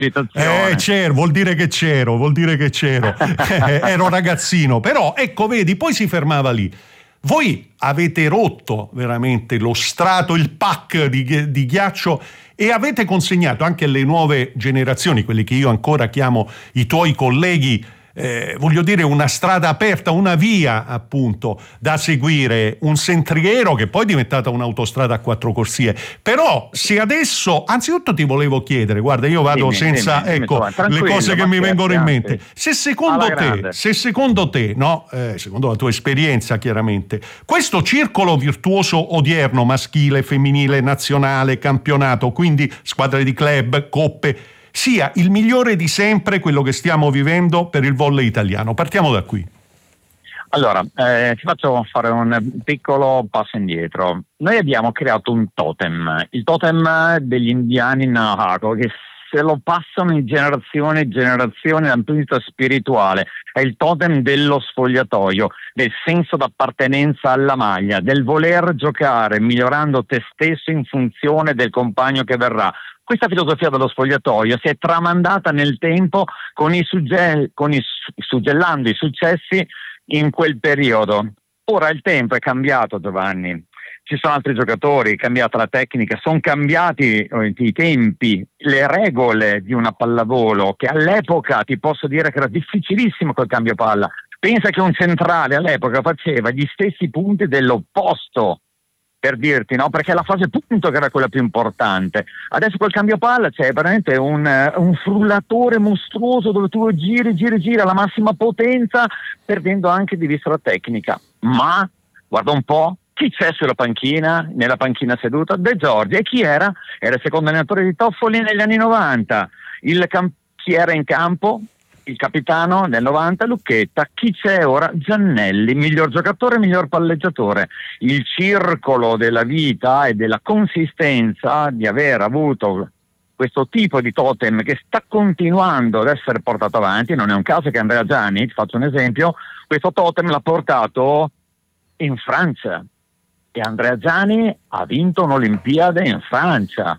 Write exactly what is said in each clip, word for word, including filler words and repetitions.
Eh, c'ero, vuol dire che c'ero, vuol dire che c'ero. Ero ragazzino, però ecco, vedi, poi si fermava lì. Voi avete rotto veramente lo strato, il pack di, di ghiaccio e avete consegnato anche alle nuove generazioni, quelli che io ancora chiamo i tuoi colleghi, eh, voglio dire una strada aperta, una via appunto da seguire, un sentriero che poi è diventata un'autostrada a quattro corsie. Però se adesso, anzitutto ti volevo chiedere, guarda, io vado dimmi, senza dimmi, ecco dimmi, le cose che mi vengono in mente. Se secondo te, grande. se secondo te, no, eh, secondo la tua esperienza chiaramente, questo circolo virtuoso odierno, maschile, femminile, nazionale, campionato, quindi squadre di club, coppe, sia il migliore di sempre quello che stiamo vivendo per il volley italiano. Partiamo da qui. Allora, eh, ti faccio fare un piccolo passo indietro. Noi abbiamo creato un totem, il totem degli indiani Navajo, che se lo passano in generazione in generazione dal punto di vista spirituale. È il totem dello sfogliatoio, del senso d'appartenenza alla maglia, del voler giocare migliorando te stesso in funzione del compagno che verrà. Questa filosofia dello sfogliatoio si è tramandata nel tempo con i sugge- con i, suggellando i successi in quel periodo. Ora il tempo è cambiato, Giovanni. Ci sono altri giocatori, è cambiata la tecnica, sono cambiati i tempi, le regole di una pallavolo, che all'epoca ti posso dire che era difficilissimo col cambio palla. Pensa che un centrale all'epoca faceva gli stessi punti dell'opposto, per dirti, no? Perché la fase punto che era quella più importante. Adesso col cambio palla c'è veramente un, un frullatore mostruoso dove tu giri, giri, giri alla massima potenza, perdendo anche di vista la tecnica. Ma, guarda un po', chi c'è sulla panchina, nella panchina seduta? De Giorgi. E chi era? Era il secondo allenatore di Toffoli negli anni novanta. Il camp- chi era in campo? Il capitano nel novanta, Lucchetta. Chi c'è ora? Giannelli, miglior giocatore, miglior palleggiatore. Il circolo della vita e della consistenza di aver avuto questo tipo di totem che sta continuando ad essere portato avanti. Non è un caso che Andrea Gianni, ti faccio un esempio, questo totem l'ha portato in Francia e Andrea Gianni ha vinto un'Olimpiade in Francia.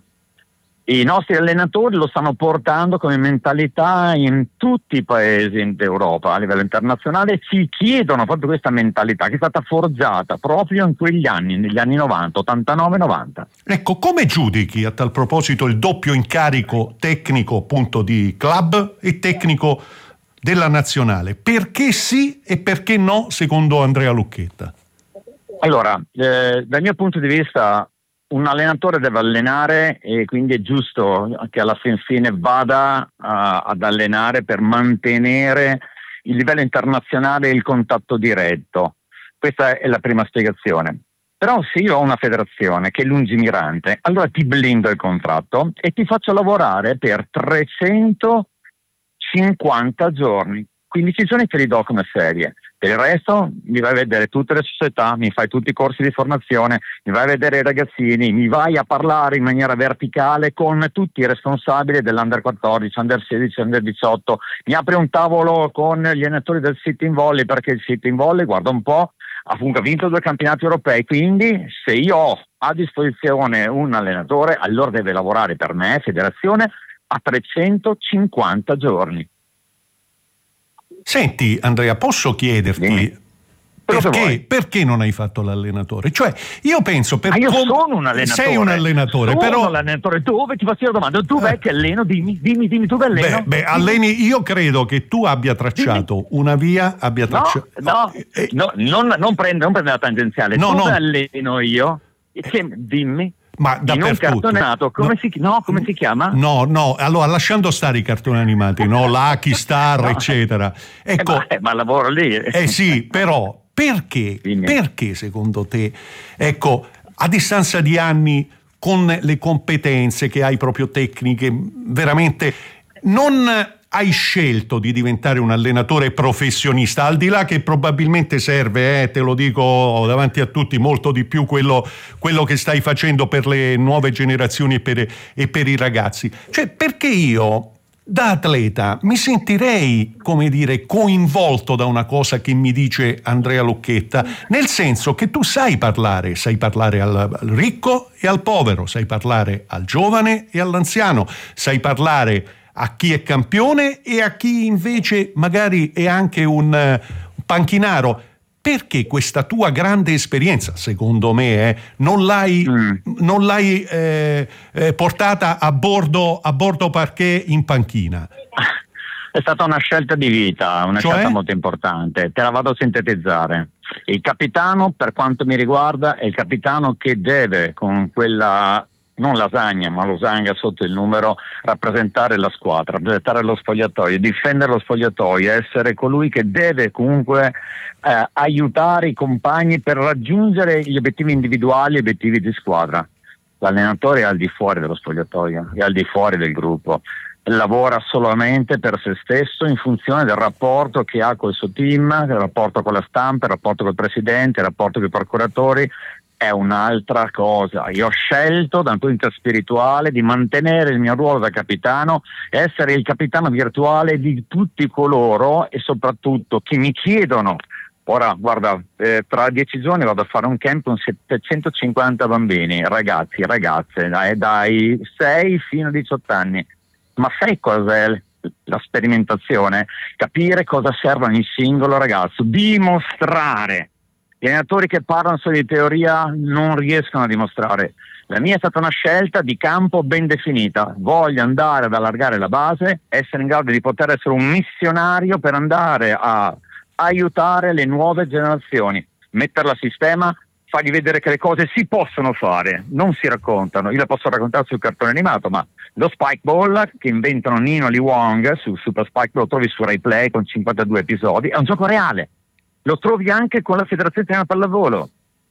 I nostri allenatori lo stanno portando come mentalità in tutti i paesi d'Europa a livello internazionale, ci chiedono proprio questa mentalità che è stata forgiata proprio in quegli anni, negli anni novanta, ottantanove novanta. Ecco, come giudichi a tal proposito il doppio incarico tecnico appunto di club e tecnico della nazionale? Perché sì e perché no secondo Andrea Lucchetta? Allora, eh, dal mio punto di vista un allenatore deve allenare e quindi è giusto che alla fin fine vada uh, ad allenare per mantenere il livello internazionale e il contatto diretto. Questa è la prima spiegazione. Però se io ho una federazione che è lungimirante, allora ti blindo il contratto e ti faccio lavorare per trecentocinquanta giorni. quindici giorni te li do come ferie. Per il resto mi vai a vedere tutte le società, mi fai tutti i corsi di formazione, mi vai a vedere i ragazzini, mi vai a parlare in maniera verticale con tutti i responsabili dell'Under quattordici, Under sedici, Under diciotto, mi apri un tavolo con gli allenatori del sitting volley, perché il sitting volley, guarda un po', ha vinto due campionati europei, quindi se io ho a disposizione un allenatore, allora deve lavorare per me, federazione, a trecentocinquanta giorni. Senti Andrea, posso chiederti Dimmi. perché, perché non hai fatto l'allenatore? Cioè io penso per Ma io com- sono un allenatore. Sei un allenatore, sono però un allenatore. Dove ti faccio la domanda? Dov'è eh. che alleno? Dimmi, dimmi, dimmi, dove alleno? Beh, beh alleni, io credo che tu abbia tracciato dimmi. una via, abbia tracciato No, no, eh, no non, non prende non prende la tangenziale. No, dove no. alleno io? Che, dimmi. Ma in un cartonato, come, no. si, no, come si chiama? No, no, allora lasciando stare i cartoni animati, no, Lucky Star, no. eccetera. Ecco, eh, ma, ma lavoro lì. Eh sì, però perché? Dimmi. Perché secondo te, ecco, a distanza di anni, con le competenze che hai proprio tecniche, veramente non hai scelto di diventare un allenatore professionista, al di là che probabilmente serve, eh, te lo dico davanti a tutti, molto di più quello, quello che stai facendo per le nuove generazioni e per, e per i ragazzi. Cioè, perché io da atleta mi sentirei, come dire, coinvolto da una cosa che mi dice Andrea Lucchetta, nel senso che tu sai parlare, sai parlare al, al ricco e al povero, sai parlare al giovane e all'anziano, sai parlare a chi è campione e a chi invece magari è anche un, un panchinaro. Perché questa tua grande esperienza, secondo me, eh, non l'hai, mm. non l'hai eh, eh, portata a bordo, a bordo parquet in panchina? È stata una scelta di vita, una cioè? scelta molto importante. Te la vado a sintetizzare. Il capitano, per quanto mi riguarda, è il capitano che deve, con quella, non lasagna, ma losanga sotto il numero, rappresentare la squadra, rappresentare lo spogliatoio, difendere lo spogliatoio, essere colui che deve comunque eh, aiutare i compagni per raggiungere gli obiettivi individuali e gli obiettivi di squadra. L'allenatore è al di fuori dello spogliatoio, è al di fuori del gruppo. Lavora solamente per se stesso in funzione del rapporto che ha col suo team, il rapporto con la stampa, il rapporto col presidente, il rapporto con i procuratori. È un'altra cosa. Io ho scelto dal punto di vista spirituale di mantenere il mio ruolo da capitano, essere il capitano virtuale di tutti coloro e soprattutto chi mi chiedono. Ora, guarda, eh, tra dieci giorni vado a fare un camp con settecentocinquanta bambini, ragazzi, ragazze, dai, dai sei fino a diciotto anni. Ma sai cos'è la sperimentazione? Capire cosa serve a ogni singolo ragazzo, dimostrare. Gli allenatori che parlano solo di teoria non riescono a dimostrare. La mia è stata una scelta di campo ben definita. Voglio andare ad allargare la base, essere in grado di poter essere un missionario per andare a aiutare le nuove generazioni, metterla a sistema, fargli vedere che le cose si possono fare, non si raccontano. Io le posso raccontare sul cartone animato, ma lo Spike Ball che inventano Nino Lee Wong su Super Spike Ball, lo trovi su Rai Play con cinquantadue episodi, è un gioco reale. Lo trovi anche con la Federazione Italiana Pallavolo.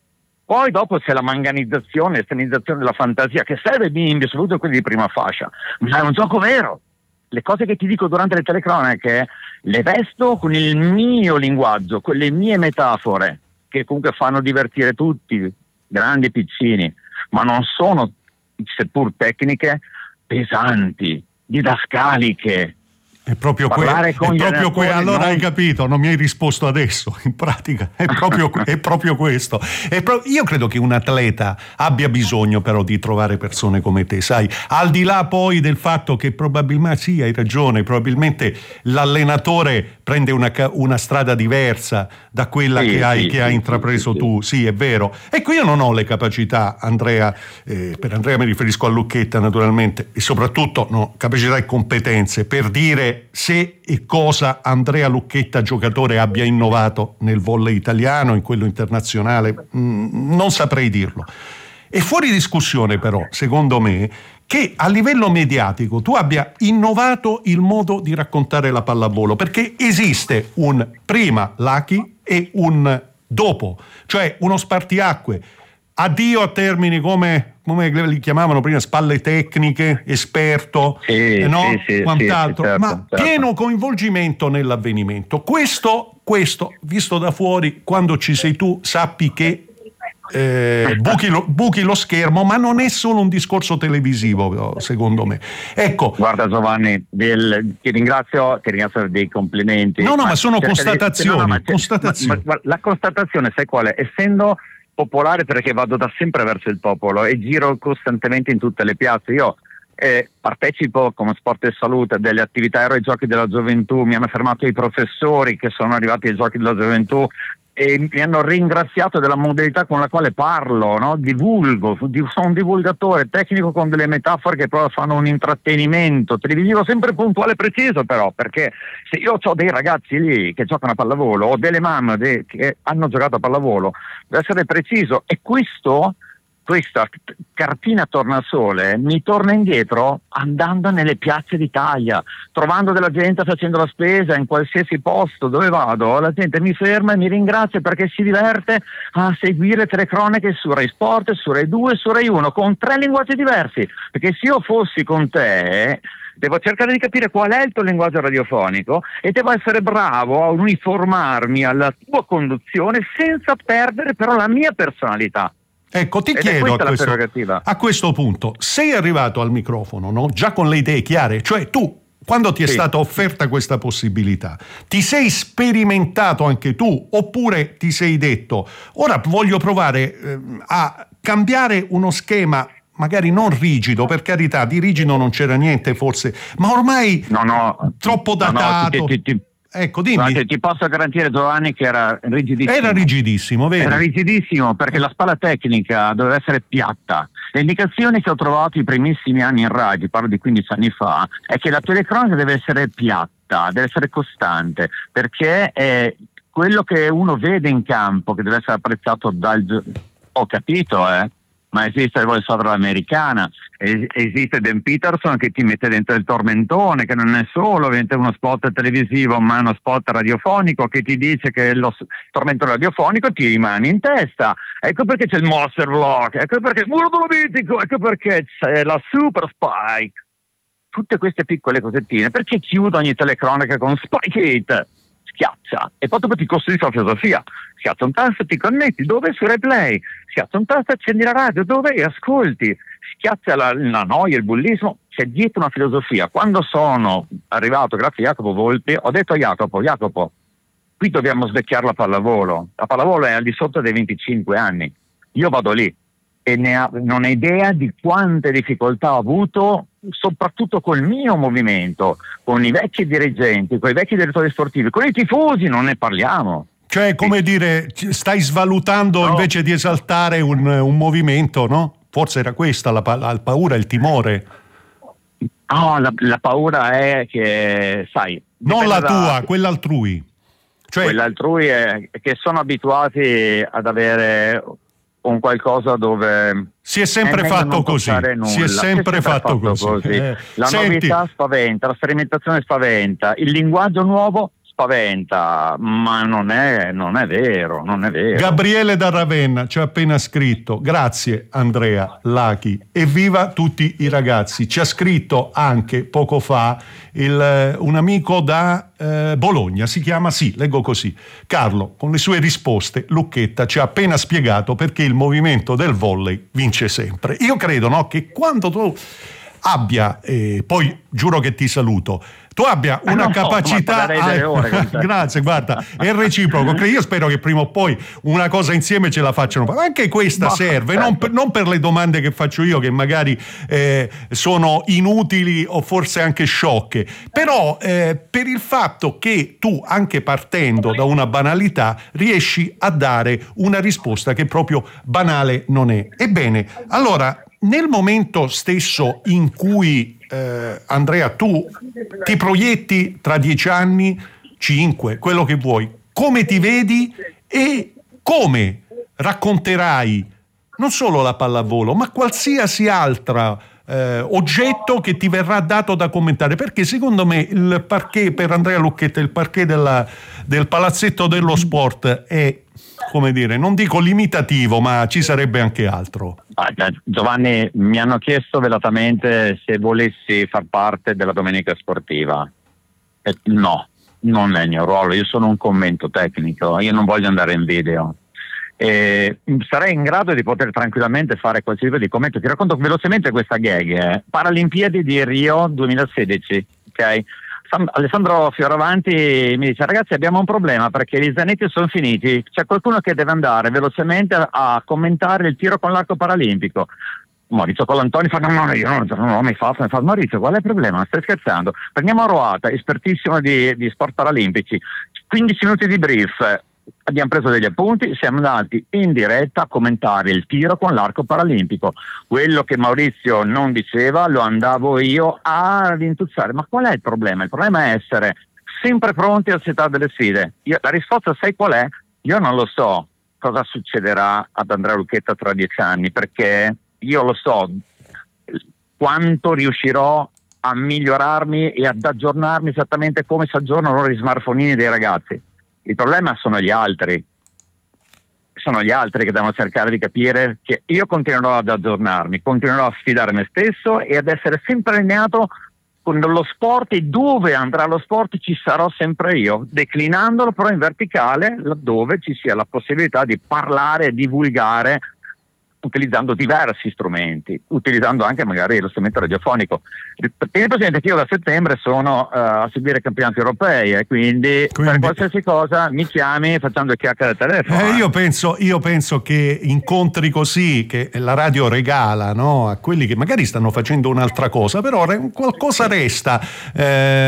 Poi dopo c'è la manganizzazione, l'estenizzazione della fantasia che serve ai bimbi, soprattutto quelli di prima fascia, ma è un gioco vero. Le cose che ti dico durante le telecronache le vesto con il mio linguaggio, con le mie metafore, che comunque fanno divertire tutti, grandi e piccini, ma non sono, seppur tecniche, pesanti, didascaliche. È proprio quello, è proprio que- allora non... hai capito, non mi hai risposto adesso, in pratica è proprio, è proprio questo. È pro- io credo che un atleta abbia bisogno però di trovare persone come te, sai, al di là poi del fatto che probabilmente, sì, hai ragione, probabilmente l'allenatore prende una, una strada diversa da quella sì, che hai, sì, che sì, hai intrapreso sì, tu, sì. sì, è vero. Ecco, io non ho le capacità, Andrea, eh, per Andrea mi riferisco a Lucchetta naturalmente, e soprattutto no, capacità e competenze per dire se e cosa Andrea Lucchetta giocatore abbia innovato nel volley italiano, in quello internazionale, mm, non saprei dirlo. È fuori discussione però, secondo me, che a livello mediatico tu abbia innovato il modo di raccontare la pallavolo, perché esiste un prima Lucky e un dopo, cioè uno spartiacque. Addio a termini come, come li chiamavano prima, spalle tecniche, esperto, sì, eh no? sì, sì, quant'altro, sì, certo, ma certo. pieno coinvolgimento nell'avvenimento. Questo, questo, visto da fuori, quando ci sei tu, sappi che eh, buchi, lo, buchi lo schermo, ma non è solo un discorso televisivo, secondo me. Ecco. Guarda Giovanni, del, ti ringrazio, ti ringrazio dei complimenti. No, no, ma, ma sono constatazioni. Di, no, no, ma constatazioni. Ma, ma, la constatazione, sai qual è? Essendo popolare, perché vado da sempre verso il popolo e giro costantemente in tutte le piazze. Io eh, partecipo come Sport e Salute delle attività, ero ai Giochi della Gioventù, mi hanno fermato i professori che sono arrivati ai Giochi della Gioventù e mi hanno ringraziato della modalità con la quale parlo, no? Divulgo, sono un divulgatore tecnico con delle metafore che però fanno un intrattenimento televisivo sempre puntuale e preciso, però, perché se io ho dei ragazzi lì che giocano a pallavolo o delle mamme de- che hanno giocato a pallavolo, deve essere preciso, e questo questa cartina tornasole mi torna indietro andando nelle piazze d'Italia, trovando della gente facendo la spesa in qualsiasi posto dove vado, la gente mi ferma e mi ringrazia perché si diverte a seguire telecronache su Rai Sport, su Rai due, su Rai uno con tre linguaggi diversi, perché se io fossi con te devo cercare di capire qual è il tuo linguaggio radiofonico e devo essere bravo a uniformarmi alla tua conduzione senza perdere però la mia personalità. Ecco, ti Ed chiedo a questo, a questo punto, sei arrivato al microfono, no? Già con le idee chiare, cioè tu, quando ti è sì. stata offerta questa possibilità, ti sei sperimentato anche tu, oppure ti sei detto, ora voglio provare eh, a cambiare uno schema magari non rigido, per carità, di rigido non c'era niente forse, ma ormai no, no, troppo datato. No, no, ti, ti, ti, ecco, dimmi. Guarda, ti posso garantire, Giovanni, che era rigidissimo. Era rigidissimo, vero? Era rigidissimo perché la spalla tecnica doveva essere piatta. Le indicazioni che ho trovato i primissimi anni in radio, parlo di quindici anni fa, è che la telecronaca deve essere piatta, deve essere costante, perché è quello che uno vede in campo, che deve essere apprezzato dal... Ho capito, eh? Ma esiste il voice over all'americana, es- esiste Dan Peterson che ti mette dentro il tormentone, che non è solo uno spot televisivo ma uno spot radiofonico che ti dice che lo s- tormentone radiofonico ti rimane in testa. Ecco perché c'è il Monster Block, ecco perché il muro dolomitico, ecco perché c'è la Super Spike. Tutte queste piccole cosettine, perché chiudo ogni telecronaca con Spike It? Schiaccia e poi dopo ti costruisci la filosofia, schiaccia un tasto, ti connetti, dove? Su replay, schiaccia un tasto, accendi la radio, dove? E ascolti, schiaccia la, la noia, il bullismo, c'è dietro una filosofia. Quando sono arrivato, grazie a Jacopo Volpi, ho detto a Jacopo, Jacopo, qui dobbiamo svecchiare la pallavolo, la pallavolo è al di sotto dei venticinque anni, io vado lì e ne ha, non hai idea di quante difficoltà ho avuto, soprattutto col mio movimento, con i vecchi dirigenti, con i vecchi direttori sportivi, con i tifosi non ne parliamo. Cioè, come sì. dire, stai svalutando no. invece di esaltare un, un movimento, no? Forse era questa la, la paura, il timore. No, la, la paura è che, sai... Non la da, tua, quella altrui. Cioè, quella altrui è che sono abituati ad avere... un qualcosa dove si è sempre è fatto così si è sempre, si è sempre fatto, fatto così, così. Eh, la senti. novità spaventa, la sperimentazione spaventa, il linguaggio nuovo spaventa, ma non è, non è vero, non è vero. Gabriele da Ravenna ci ha appena scritto: grazie Andrea Lachi, evviva tutti i ragazzi. Ci ha scritto anche poco fa il, un amico da eh, Bologna, si chiama, sì, leggo così, Carlo, con le sue risposte Lucchetta ci ha appena spiegato perché il movimento del volley vince sempre. Io credo, no, che quando tu abbia, eh, poi giuro che ti saluto, tu abbia una no, capacità a... ore grazie, guarda, è reciproco. Io spero che prima o poi una cosa insieme ce la facciano, ma anche questa ma, serve, certo. non, per, non per le domande che faccio io, che magari eh, sono inutili o forse anche sciocche, però eh, per il fatto che tu, anche partendo da una banalità, riesci a dare una risposta che proprio banale non è. Ebbene, allora, nel momento stesso in cui eh, Andrea, tu ti proietti tra dieci anni, cinque, quello che vuoi, come ti vedi e come racconterai non solo la pallavolo, ma qualsiasi altro eh, oggetto che ti verrà dato da commentare, perché secondo me il parquet per Andrea Lucchetta, il parquet della, del Palazzetto dello Sport è, come dire, non dico limitativo, ma ci sarebbe anche altro. Ah, Giovanni, mi hanno chiesto velatamente se volessi far parte della Domenica Sportiva. Eh, no, non è il mio ruolo, io sono un commento tecnico, io non voglio andare in video. Eh, sarei in grado di poter tranquillamente fare qualsiasi tipo di commento. Ti racconto velocemente questa gag. Eh. Paralimpiadi di Rio duemilasedici, ok? Alessandro Fioravanti mi dice: ragazzi, abbiamo un problema perché gli zanetti sono finiti, c'è qualcuno che deve andare velocemente a commentare il tiro con l'arco paralimpico. Maurizio Colantoni fa: no, no, io non, non l'ho mai fatto. Mi fa: Maurizio, qual è il problema? Stai scherzando? Prendiamo Roata, espertissimo di, di sport paralimpici, quindici minuti di brief, abbiamo preso degli appunti, siamo andati in diretta a commentare il tiro con l'arco paralimpico. Quello che Maurizio non diceva lo andavo io a rintuzzare. Ma qual è il problema? Il problema è essere sempre pronti a accettare delle sfide. Io, la risposta sai qual è? Io non lo so cosa succederà ad Andrea Lucchetta tra dieci anni, perché io lo so quanto riuscirò a migliorarmi e ad aggiornarmi esattamente come si aggiornano gli smartphone dei ragazzi. Il problema sono gli altri, sono gli altri che devono cercare di capire che io continuerò ad aggiornarmi, continuerò a sfidare me stesso e ad essere sempre allineato con lo sport, e dove andrà lo sport ci sarò sempre io, declinandolo però in verticale, laddove ci sia la possibilità di parlare e divulgare utilizzando diversi strumenti, utilizzando anche magari lo strumento radiofonico. Tieni presente che io da settembre sono uh, a seguire i campionati europei e quindi, quindi per qualsiasi cosa mi chiami facendo chiacchiere al telefono. Eh, io, penso, io penso che incontri così, che la radio regala, no, a quelli che magari stanno facendo un'altra cosa, però qualcosa resta. Eh,